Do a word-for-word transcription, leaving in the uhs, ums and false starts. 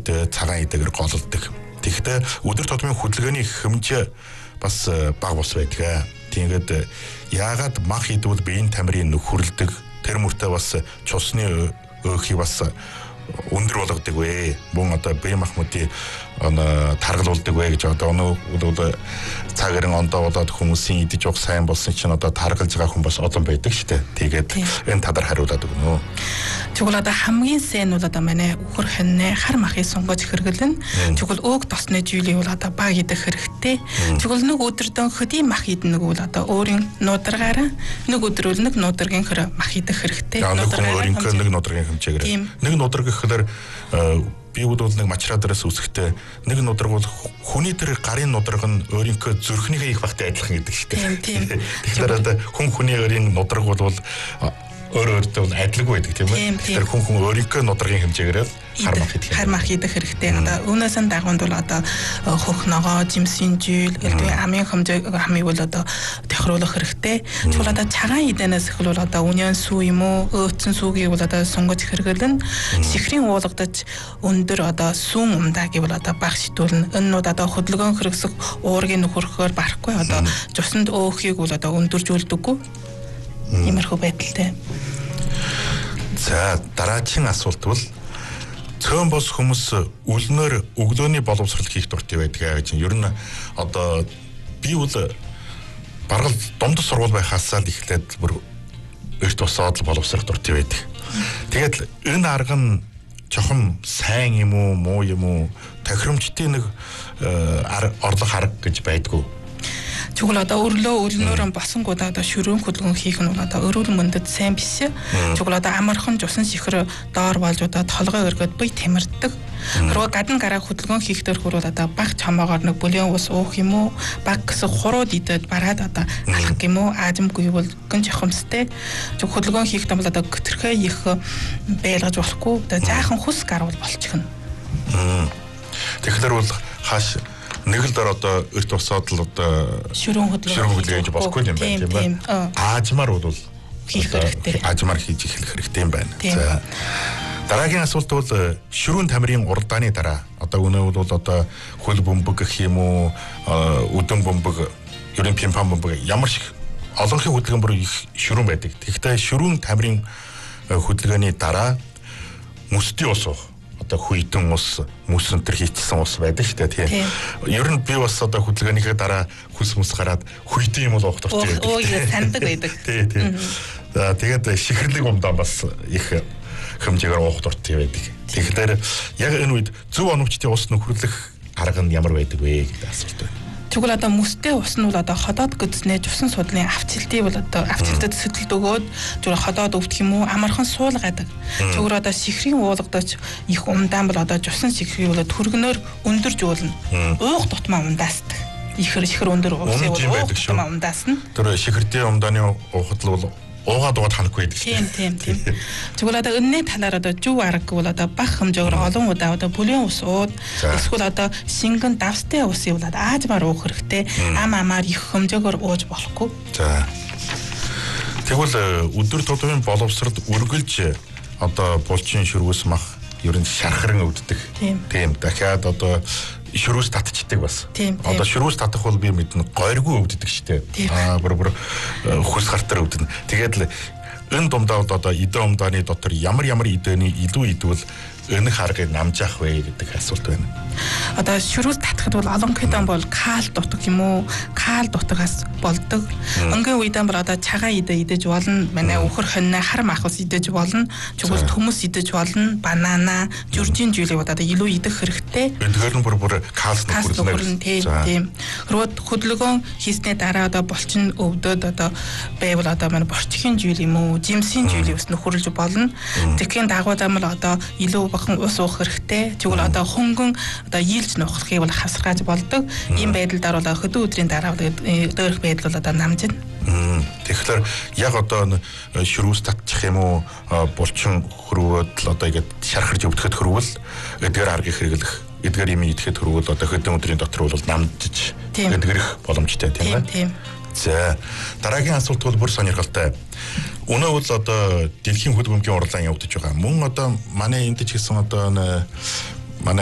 идэ, цагаан идэгээр голддог. Тэгэхдээ өдөр тутмын хөдөлгөөний хэмжээ бас бага бос байдаг. Тэгээд яагаад мах идвэл биеийн тамирын нөхөрлөдөг, тэр мөртөө бас цусны өөхийг бас өндөр болгодог вэ? Мөн одоо бие махбодын таргалуулдаг вэ гэж одоо өнөө цагаарин ондоо болоод хүмүүсийн идэж уух сайн болсон чинь одоо таргалж байгаа хүн бас олон байдаг шүү дээ. Тэгээд энэ тадар хариулаад өгнө. Тэгвэл одоо хамгийн сайн бол одоо манай үхэр хоньны хар махыг сунгаж хэрэглэн. Тэгвэл өг тосны жилийн бол одоо баг идэх хэрэгтэй. Тэгвэл нэг өдөрдөн хөдийн мах идэх бол одоо өөрийн нуударгаараа нэг өдөр бол нэг нуударгийн хөр мах идэх хэрэгтэй. Нуударгийн нэг нуударгийн хэмжээгээр. Нэг нуударг гэхээр би бол нэг мачраа дээрээс үсэхтэй нэг нудраг бол хүний тэр гарын нудраг нь өөрийнхөө зүрхнийхээ их багтай адилхан гэдэг шүү дээ. Тэгэхээр одоо хүн хүний өөрийн нудраг бол өөр өөртөө адилгүй байдаг тийм ээ. Тэгэхээр хүн хүн өөрийнхөө нудрагын хэмжээгээр хар мах идэх. Хар мах идэх хэрэгтэй. Одоо өнөөс нь дагванд бол одоо хөх ногоо, жимсийн жил, элдвийн амын хэмжээ хамыг бол одоо тохируулах хэрэгтэй. Тэгвэл одоо цагаан идэнээс эхлүүл одоо үнэн сүү юм уу, өөцөн сүүгийг бол одоо сунгаж хэрэглэн сэхрийн уулгадаж өндөр одоо сүүн умдаа гэвэл одоо баг шитүүлнэ. Энэ нь одоо хөдөлгөөн хэрэгсэх уургийн нөхөрхөөр барахгүй одоо цуснд өөхийг бол одоо өндөржүүлдэггүй. Иймэрхүү байдалтай. За дараагийн асуулт бол цөөн бос хүмүүс үлнээр өглөөний боловсрол хийх дуртай байдаг гэж. Ер нь одоо би бол бараг дунд сургууль байхаасаа л эхлээд бүр эрт босоод боловсрох дуртай байдаг. Тэгээд энэ арга нь жоохон сайн юм уу, муу юм уу, тохиромжтой нэг орлого харга гэж байдгүй. Тэгвэл одоо өрлөө өлнөөрөө босонгуудаа одоо шөрөөн хөдөлгөөн хийх нь одоо өрөөл мөндөд сайн биш. Тэгвэл одоо амархан жусан сихэр доор болж одоо толгой өргөд бие тамирддаг. Руу гадна гараа хөдөлгөөн хийхдээ хөрвөл одоо баг чамаагаар нэг бүлээн ус уух юм уу, баг гэсэн хурууд идэд бараад одоо алах юм уу, аажимгүй бол гэн жохомстэй. Тэг хөдөлгөөн хийхдээ бол одоо гөтөрхөө их байлгаж болохгүй. Одоо жаахан хүс гарвал болчихно. Тэгэхээр бол хааш нэг л дор одоо эрт босоод л одоо шөрөөн хөдөлгөөн хийж болохгүй юм байна тийм байна. Аажмаар бол хийх хэрэгтэй. Аажмаар хийж эхлэх хэрэгтэй юм байна. За дараагийн асуулт бол шөрөөн тамирын уралдааны дараа одоо өнөө бол одоо хөл бөмбөг гэх юм уу, өдөн бөмбөг, ерөн пимпам бөмбөг ямар шиг олонхын хөдөлгөөн бүр их шөрөөн байдаг. Тэгэхдээ шөрөөн тамирын хөдөлгөөний дараа мөсдийн ус уух одоо хүйтэн ус, мөс өнтер хийчихсэн ус байдаг шүү дээ тийм. Ер нь би бас одоо хөдөлгөөнийхээ дараа хүс мөс гараад хүйтэн юм бол уух дуртай байдаг. Оо яа сандаг байдаг. Тийм тийм. За тэгээд шихрлэг умдаа бас их хэмжээгээр уух дуртай байдаг. Тэгэхээр яг энэ үед зөв оновчтой ус нөхөрлөх арга нь ямар байдаг вэ гэдэг асуулт байна. Тэгвэл одоо мөстэй ус нь бол одоо ходоод гүдснээ жусан судлын авчилтыг бол одоо авчилтад сэтэл өгөөд зүгээр ходоод өвдөх юм уу амархан суулгаад. Зүгээр одоо сихрийн уулгадаж их умдаан бол одоо жусан сихрийг бол төргнөөр өндөрж уулна. Уух тутмаа ундаасдаг. Ихэр ихэр өндөр уусан уух тутмаа ундаасна. Тэр шихэрдийн умдааны уухад бол уугаад уугаад ханахгүй байдаг шүү дээ. Тийм тийм тийм. Тэгвэл одоо өнний талаар одоо зүв арга бол одоо баг хэмжээгээр олон удаа одоо бүлээн ус ууд эсвэл одоо шингэн давстай усыг бол аажмаар уух хэрэгтэй. Ам амаар их хэмжээгээр ууж болохгүй. За. Тэгвэл өдөр тутмын боловсролд үргэлж одоо булчин шөргөс мах ер нь шархран өвддөг. Тийм. Дахиад одоо шөрөөс татчихдаг бас. Одоо шөрөөс татах бол би мэднэ гойргүй өвддөг штэ. Аа бүр бүр хүс гартар өвдөнө. Тэгээд л энэ дундаа одоо идэ умдааны дотор ямар ямар идэний илүү идвэл өнөх харгыг намжаах вэ гэдэг асуулт байна. Одоо шөрөөс татахад бол олон хэдэн бол кал дутах юм уу? Кал дутагаас болдог. Өнгийн үедээ бол одоо цагаан идэ идэж болно. Манай үхэр хоньны хар мах ус идэж болно. Чүгэл төмөс идэж болно. Банана, жүржин жилийг одоо илүү идэх хэрэгтэй. Тэгэхээр нь бүр бүр кал нөхөрлөн тийм тийм. Рууд хөдөлгөөн хийснээ дараа одоо булчин өвдөд одоо байвал одоо манай борчхийн жил юм уу? Жимсийн жилийг ус нөхөрлөж болно. Тэгэхин дагуу дамл одоо илүү бахан ус уух хэрэгтэй. Тэгвэл одоо хөнгөн одоо ийлж нухахыг бол хавсаргааж болдог. Ийм байдлаар бол хөдөө өдрийн дараа дөөрөх байдал бол одоо намжина. Тэгэхээр яг одоо шөрөөс татчих юм уу, булчин хөрвөөд л одоо ингээд шархарж өвдөхөд хөрвөл эдгээр аргыг хэрэглэх, эдгээр юм идэхэд хөрвөл одоо хөдөө өдрийн дотор бол намжиж эдгэрэх боломжтой тийм ээ. За дараагийн асуулт бол бүр сонирхолтой. Өнөө бол одоо дэлхийн хөдөлгөөний уралдаан явагдаж байгаа. Мөн одоо манай энд ч гэсэн одоо